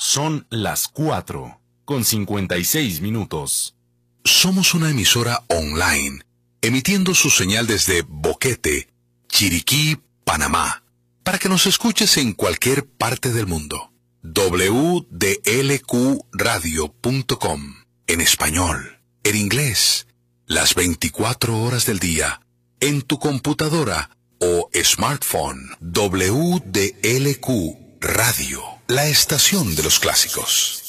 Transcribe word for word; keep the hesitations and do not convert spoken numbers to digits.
Son las cuatro, con cincuenta y seis minutos. Somos una emisora online, emitiendo su señal desde Boquete, Chiriquí, Panamá, para que nos escuches en cualquier parte del mundo. w d l q radio punto com, en español, en inglés, las veinticuatro horas del día, en tu computadora o smartphone. W D L Q Radio, la estación de los clásicos.